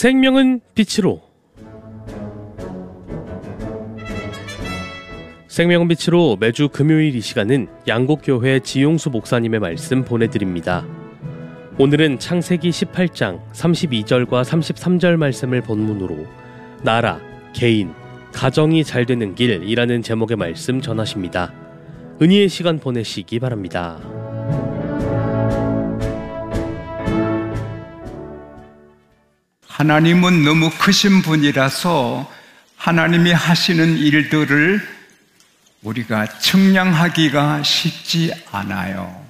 생명은 빛으로. 생명은 빛으로 매주 금요일 이 시간은 양곡교회 지용수 목사님의 말씀 보내드립니다. 오늘은 창세기 18장 32절과 33절 말씀을 본문으로 나라, 개인, 가정이 잘 되는 길이라는 제목의 말씀 전하십니다. 은혜의 시간 보내시기 바랍니다. 하나님은 너무 크신 분이라서 하나님이 하시는 일들을 우리가 측량하기가 쉽지 않아요.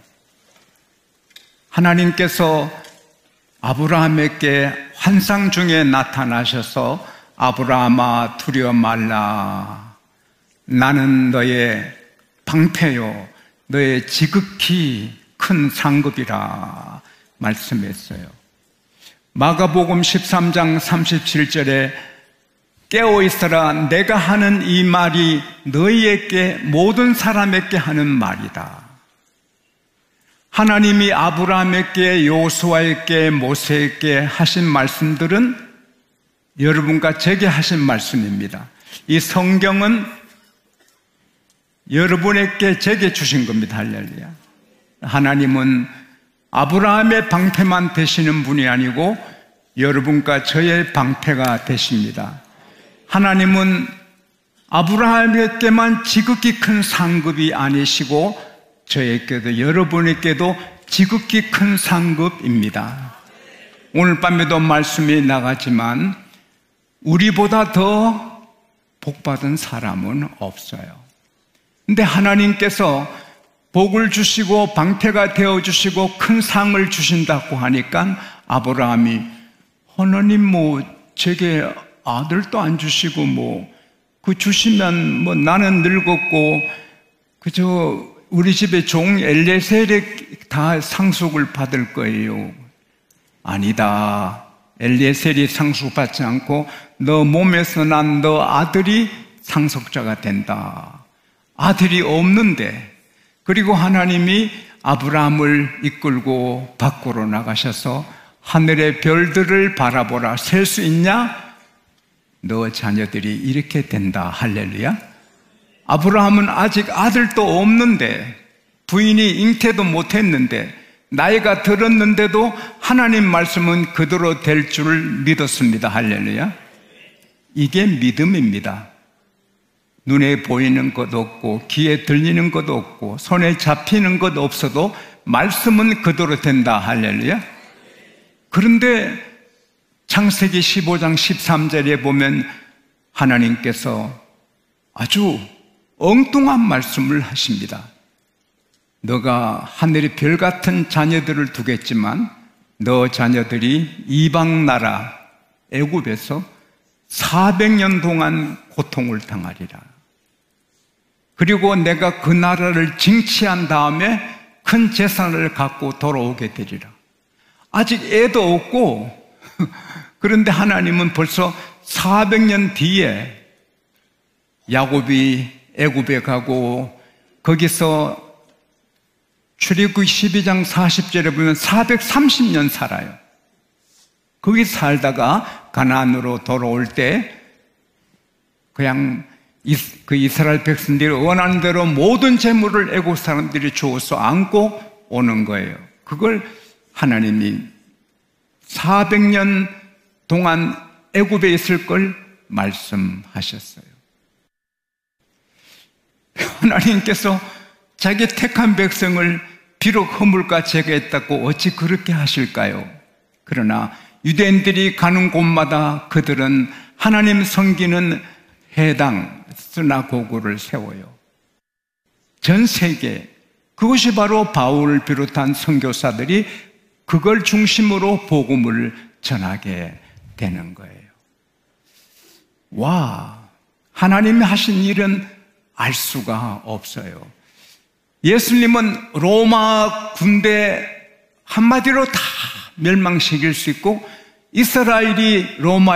하나님께서 아브라함에게 환상 중에 나타나셔서 아브라함아 두려워 말라. 나는 너의 방패요 너의 지극히 큰 상급이라 말씀했어요. 마가복음 13장 37절에 깨어있어라 내가 하는 이 말이 너희에게 모든 사람에게 하는 말이다. 하나님이 아브라함에게 여호수아에게 모세에게 하신 말씀들은 여러분과 제게 하신 말씀입니다. 이 성경은 여러분에게 제게 주신 겁니다. 할렐루야. 하나님은 아브라함의 방패만 되시는 분이 아니고 여러분과 저의 방패가 되십니다. 하나님은 아브라함에게만 지극히 큰 상급이 아니시고 저에게도 여러분에게도 지극히 큰 상급입니다. 오늘 밤에도 말씀이 나가지만 우리보다 더 복받은 사람은 없어요. 근데 하나님께서 복을 주시고 방패가 되어주시고 큰 상을 주신다고 하니까 아브라함이 하나님 제게 아들도 안 주시고 그 주시면 나는 늙었고 그저 우리 집에 종 엘리에셀이 다 상속을 받을 거예요. 아니다. 엘리에셀이 상속받지 않고 너 몸에서 난 너 아들이 상속자가 된다. 아들이 없는데 그리고 하나님이 아브라함을 이끌고 밖으로 나가셔서 하늘의 별들을 바라보라. 셀 수 있냐? 너 자녀들이 이렇게 된다. 할렐루야. 아브라함은 아직 아들도 없는데 부인이 잉태도 못했는데 나이가 들었는데도 하나님 말씀은 그대로 될 줄 믿었습니다. 할렐루야. 이게 믿음입니다. 눈에 보이는 것 없고 귀에 들리는 것 없고 손에 잡히는 것 없어도 말씀은 그대로 된다. 할렐루야. 그런데 창세기 15장 13절에 보면 하나님께서 아주 엉뚱한 말씀을 하십니다. 너가 하늘의 별 같은 자녀들을 두겠지만 너 자녀들이 이방 나라 애굽에서 400년 동안 고통을 당하리라. 그리고 내가 그 나라를 징치한 다음에 큰 재산을 갖고 돌아오게 되리라. 아직 애도 없고 그런데 하나님은 벌써 400년 뒤에 야곱이 애굽에 가고 거기서 출애굽기 12장 40절에 보면 430년 살아요. 거기 살다가 가나안으로 돌아올 때 그냥 그 이스라엘 백성들이 원하는 대로 모든 재물을 애굽 사람들이 주어서 안고 오는 거예요. 그걸 하나님이 400년 동안 애굽에 있을 걸 말씀하셨어요. 하나님께서 자기 택한 백성을 비록 허물과 제거했다고 어찌 그렇게 하실까요? 그러나 유대인들이 가는 곳마다 그들은 하나님 섬기는 회당, 스나고그를 세워요. 전 세계, 그것이 바로 바울을 비롯한 선교사들이 그걸 중심으로 복음을 전하게 되는 거예요. 와, 하나님이 하신 일은 알 수가 없어요. 예수님은 로마 군대 한마디로 다 멸망시킬 수 있고 이스라엘이 로마